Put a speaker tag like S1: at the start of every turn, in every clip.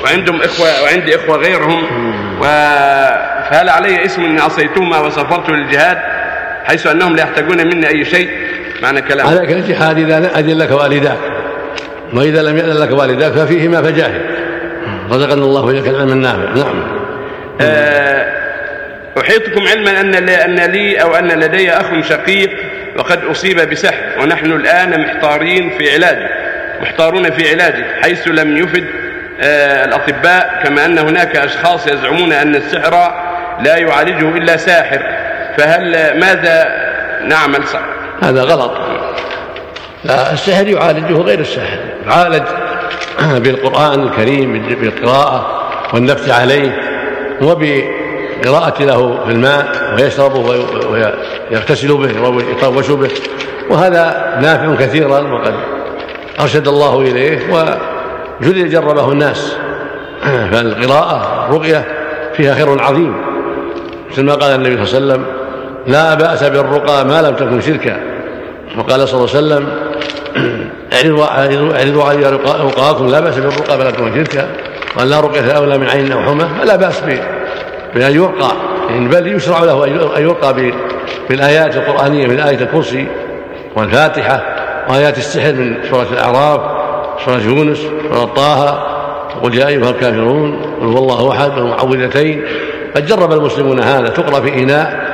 S1: وعندهم إخوة وعندي إخوة غيرهم، فهل علي اسم أني عصيتهما وسافرت للجهاد حيث أنهم لا يحتاجون مني أي شيء؟ معنى كلام
S2: عليك الجهاد إذا أذن لك والداك، وإذا لم يأذن لك والداك ففيهما فجاهد. رزقنا الله وإياك العلم النافع. نعم.
S1: أحيطكم علما أن لي أو أن لدي أخ شقيق وقد أصيب بسحر، ونحن الآن محتارون في علاجه حيث لم يفد الأطباء، كما أن هناك أشخاص يزعمون أن السحر لا يعالجه إلا ساحر، ماذا نعمل؟
S2: هذا غلط. لا، السحر يعالجه غير الساحر، يعالج بالقرآن الكريم بالقراءة والنفث عليه وبقراءة له في الماء ويشربه ويغتسل به ويطوش به، وهذا نافع كثيرا وقد أرشد الله إليه جربه الناس. فالقراءة الرقية فيها خير عظيم، مثل ما قال النبي صلى الله عليه وسلم: لا بأس بالرقى ما لم تكن شركا. وقال صلى الله عليه وسلم: اعرضوا علي رقاكم لا بأس بالرقى ما لم تكن شركا. قال: لا رقية أولى من عين أو حمى، فلا بأس بأن يرقى، بل يشرع له أن يرقى بالآيات القرآنية من آية الكرسي والفاتحة وآيات السحر من سورة الأعراف، سورة يونس، سورة طه، وقل يا أيها الكافرون، قل هو الله أحد، والمعوذتين. قد جرب المسلمون هذا، تقرأ في إناء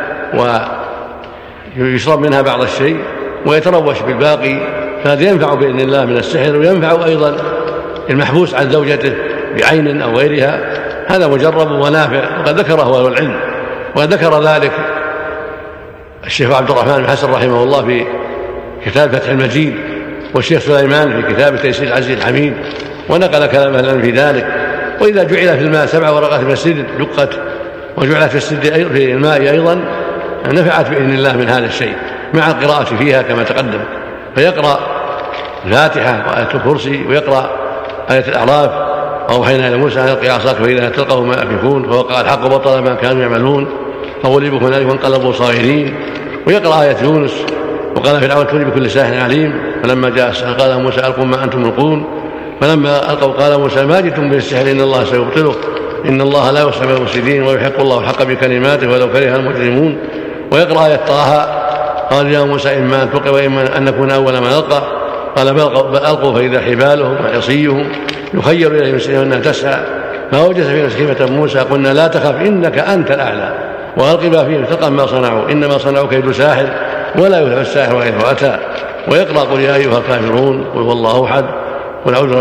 S2: ويشرب منها بعض الشيء ويتروش بالباقي، فهذا ينفع بإذن الله من السحر، وينفع أيضا المحبوس عن زوجته بعين أو غيرها. هذا مجرب ونافع، وقد ذكره أهل العلم، وقد ذكر ذلك الشيخ عبد الرحمن بن حسن رحمه الله في كتاب فتح المجيد، والشيخ سليمان في كتاب تيسير العزيز الحميد، ونقل كلام أهل العلم في ذلك. وإذا جعل في الماء 7 ورقات من السدر دقت وجعلت في السدر في الماء أيضا نفعت بإذن الله من هذا الشيء مع القراءة فيها كما تقدم. فيقرأ الفاتحة وآية الكرسي ويقرأ آية الأعراف: أوحينا إلى موسى أن ألقي عصاك فإذا تلقف ما يأفكون فوقع الحق وبطل ما كانوا يعملون فغلبوا هنالك وانقلبوا صاغرين. ويقرأ آية يونس: وقال فرعون ائتوني بكل ساحر عليم. فلما جاء السحر قال موسى: ألقوا ما أنتم ملقون. فلما ألقوا قال موسى: ما جئتم بالسحر إن الله سيبطله إن الله لا يصلح المفسدين ويحق الله الحق بكلماته ولو كره المجرمون. ويقرأ آية طه: قال يا موسى إما أن تلقي وإما أن نكون أول ما نلقى. قال بل ألقوا فإذا حبالهم وعصيهم يخير إليه من سحرهم أنها تسعى فأوجس في نفسه خيفة موسى قلنا لا تخف إنك أنت الأعلى وألق ما فيه تلقى ما صنعوا إنما صنعوا كيد ساحر ولا يفلح الساحر حيث أتى. ويقرأ قل يا أيها الكافرون قل هو الله أحد قل أعوذ